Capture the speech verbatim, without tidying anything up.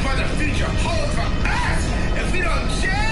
why the future holds for us if we don't change.